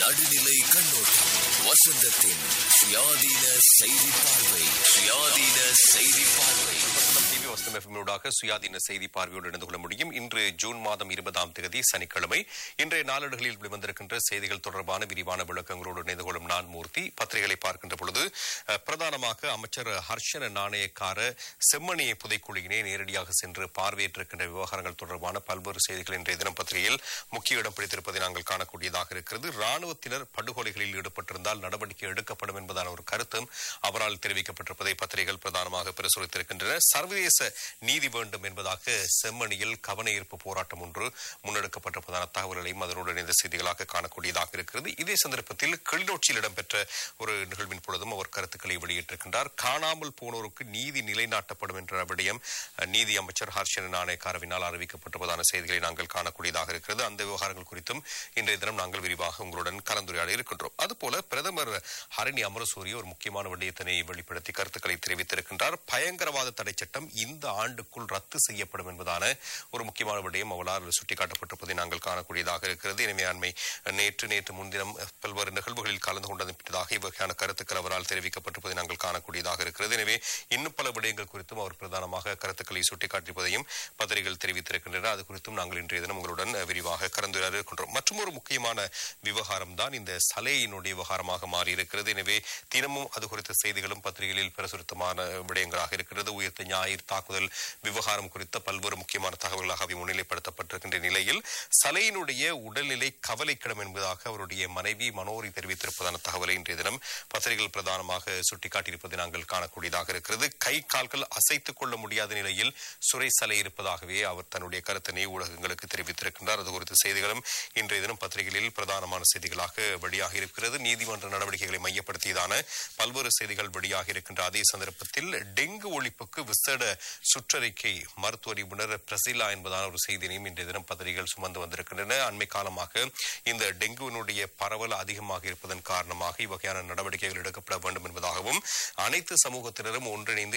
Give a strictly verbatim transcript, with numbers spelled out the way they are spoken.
நடுநிலை கண்ணோட்டம் வசந்தத்தின் சுயாதீன செய்தி பார்வை சுயாதீன செய்தி பார்வை டிவி வசந்தம் எஃப்எம் சுயாதீன செய்தி பார்வையோடு இணைந்து கொள்ள முடியும். இன்று ஜூன் மாதம் இருபதாம் தேதி சனிக்கிழமை. இன்றைய நாளேடுகளில் வெளிவந்திருக்கின்ற செய்திகள் தொடர்பான விரிவான விளக்கங்களோடு இணைந்து கொள்ளும் நான் மூர்த்தி. பத்திரிகைகளை பார்க்கின்ற பொழுது பிரதானமாக அமைச்சர் ஹர்ஷன நாணயக்கார செம்மணியை புதைக்குழியினை நேரடியாக சென்று பார்வையிட்டிருக்கின்ற விவகாரங்கள் தொடர்பான பல்வேறு செய்திகள் இன்றைய தினம் பத்திரிகையில் முக்கிய இடம் பிடித்திருப்பதை நாங்கள் காணக்கூடியதாக இருக்கிறது. ராணுவத்தினர் படுகொலைகளில் ஈடுபட்டிருந்தால் நடவடிக்கை எடுக்கப்படும் என்பதான ஒரு கருத்தும் அவரால் தெரிவிக்கப்பட்டிருப்பதை பத்திரிகைகள் பிரதானமாக பிரசுரித்திருக்கின்றன. சர்வதேச நீதி வேண்டும் என்பதாக செம்மணியில் கவன ஈர்ப்பு போராட்டம் ஒன்று முன்னெடுக்கப்பட்டிருப்பதான தகவல்களையும் அதனோடு இணைந்த செய்திகளாக காணக்கூடியதாக இருக்கிறது. இதே சந்தர்ப்பத்தில் கிளிநொச்சியில் இடம்பெற்ற ஒரு நிகழ்வின் பொழுதும் அவர் கருத்துக்களை வெளியிட்டிருக்கின்றார். காணாமல் போனோருக்கு நீதி நிலைநாட்டப்படும் என்ற விடயம் நீதி அமைச்சர் ஹர்ஷன நாணயக்காரவினால் அறிவிக்கப்பட்டிருப்பதான செய்திகளை நாங்கள் காணக்கூடியதாக இருக்கிறது. அந்த விவகாரங்கள் குறித்தும் இன்றைய தினம் நாங்கள் விரிவாக உங்களுடன் கலந்துரையாட இருக்கின்றோம். அதுபோல பிரதமர் ஹரணி அமரசூரிய ஒரு முக்கியமான விடயத்தினை வெளிப்படுத்தி கருத்துக்களை தெரிவித்திருக்கின்றார். பயங்கரவாத தடை சட்டம் இந்த ஆண்டுக்குள் ரத்து செய்யப்படும் என்பதான ஒரு முக்கியமான விடயம் அவளால் சுட்டிக்காட்டப்பட்டிருப்பதை நாங்கள் காணக்கூடியதாக இருக்கிறது. எனவே அண்மை நேற்று நேற்று முன்தினம் பல்வேறு நிகழ்வுகளில் கலந்து கொண்டதன் பின்னதாக இவ்வகையான கருத்துக்கள் அவரால் தெரிவிக்கப்பட்டிருப்பதை நாங்கள் காணக்கூடியதாக இருக்கிறது. எனவே இன்னும் பல விடயங்கள் குறித்தும் அவர் பிரதானமாக கருத்துக்களை சுட்டிக்காட்டியிருப்பதையும் பத்திரிகைகள் தெரிவித்திருக்கின்றன. அது குறித்தும் நாங்கள் இன்றைய தினம் உங்களுடன் விரிவாக கலந்துரையாட இருக்கின்றோம். மற்றும் ஒரு முக்கியமான விவகாரம் தான் இந்த சலையினுடைய விவகாரமாக மாறியிருக்கிறது. எனவே தினமும் அது குறித்த செய்திகளும் பத்திரிகைகளில் பிரசுரித்தமான விடயங்களாக இருக்கிறது. உயிர்த்த ஞாயிறு தாக்குதல் விவகாரம் குறித்த பல்வேறு முக்கியமான தகவல்களாக அவை முன்னிலைப்படுத்தப்பட்டிருக்கின்ற நிலையில் சலையினுடைய உடல்நிலை கவலைக்கிடம் என்பதாக அவருடைய மனைவி மனோரி தெரிவித்திருப்பதான தகவலை இன்றைய தினம் பத்திரிகைகள் பிரதானமாக சுட்டிக்காட்டியிருப்பதை நாங்கள் காணக்கூடியதாக இருக்கிறது. கை கால்கள் அசைத்துக் கொள்ள முடியாத நிலையில் சுரை சலை இருப்பதாகவே அவர் தன்னுடைய கருத்தினை ஊடகங்களுக்கு தெரிவித்திருக்கின்றார். அது குறித்த செய்திகளும் இன்றைய தினம் பத்திரிகைகளில் பிரதானமான செய்திகளாக வெளியாக இருக்கிறது. நீதிமன்ற நடவடிக்கைகளை மையப்படுத்தியதான பல்வேறு செய்திகள் வெளியாக இருக்கின்ற அதே சந்தர்ப்பத்தில் டெங்கு ஒழிப்புக்கு விசேட சுற்றறிக்கை மருத்துவ நிபுணர் பிரசிலா என்பதான ஒரு செய்தியையும் இன்றைய தினம் பத்திரிகைகள் சுமந்து வந்திருக்கின்றன. அண்மை காலமாக இந்த டெங்குவினுடைய பரவல் அதிகமாக இருப்பதன் காரணமாக இவ்வகையான நடவடிக்கைகள் எடுக்கப்பட வேண்டும் என்பதாகவும் அனைத்து சமூகத்தினரும் ஒன்றிணைந்து